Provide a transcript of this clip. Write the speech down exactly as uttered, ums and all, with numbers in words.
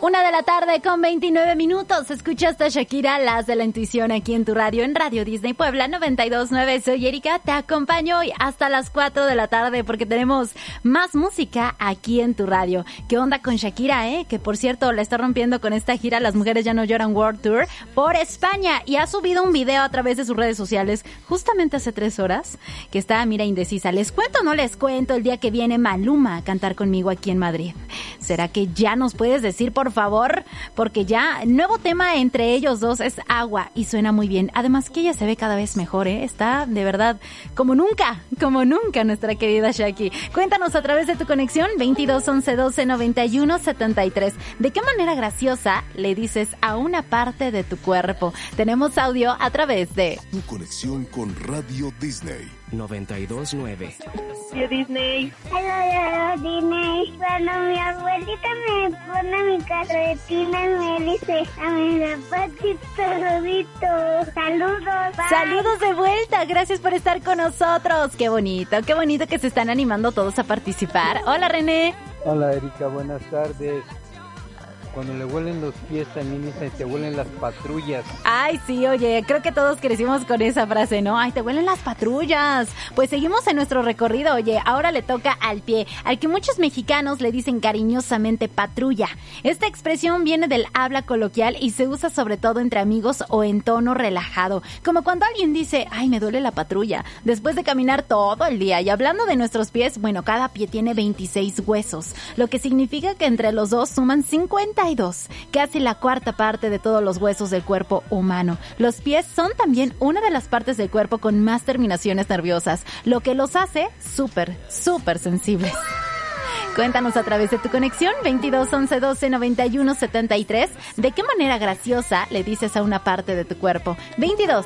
Una de la tarde con veintinueve minutos. Escuchaste a Shakira, Las de la Intuición, aquí en tu radio, en Radio Disney Puebla noventa y dos punto nueve. Soy Erika, te acompaño hoy hasta las cuatro de la tarde porque tenemos más música aquí en tu radio. ¿Qué onda con Shakira, eh? Que por cierto, la está rompiendo con esta gira Las Mujeres Ya No Lloran World Tour por España y ha subido un video a través de sus redes sociales justamente hace tres horas que está, mira, indecisa. ¿Les cuento o no les cuento el día que viene Maluma a cantar conmigo aquí en Madrid? ¿Será que ya nos puedes decir, por favor? Porque ya, el nuevo tema entre ellos dos es Agua y suena muy bien. Además que ella se ve cada vez mejor, ¿eh? Está de verdad como nunca, como nunca nuestra querida Shaki. Cuéntanos a través de tu conexión veintidós once doce noventa y uno setenta y tres. ¿De qué manera graciosa le dices a una parte de tu cuerpo? Tenemos audio a través de tu conexión con Radio Disney noventa y dos punto nueve. Radio Disney. Hola, Disney. Cuando mi abuelita me pone mi carretina y me dice a mi zapatito rodito. Saludos. Bye. Saludos de vuelta. Gracias por estar con nosotros. Qué bonito, qué bonito que se están animando todos a participar. Hola, René. Hola, Erika. Buenas tardes. Cuando le huelen los pies también dicen, te huelen las patrullas. Ay, sí, oye, creo que todos crecimos con esa frase, ¿no? Ay, te huelen las patrullas. Pues seguimos en nuestro recorrido, oye, ahora le toca al pie, al que muchos mexicanos le dicen cariñosamente patrulla. Esta expresión viene del habla coloquial y se usa sobre todo entre amigos o en tono relajado, como cuando alguien dice, ay, me duele la patrulla, después de caminar todo el día. Y hablando de nuestros pies, bueno, cada pie tiene veintiséis huesos, lo que significa que entre los dos suman cincuenta y dos, casi la cuarta parte de todos los huesos del cuerpo humano. Los pies son también una de las partes del cuerpo con más terminaciones nerviosas, lo que los hace súper, súper sensibles. Cuéntanos a través de tu conexión veintidós once doce noventa y uno setenta y tres de qué manera graciosa le dices a una parte de tu cuerpo. veintidós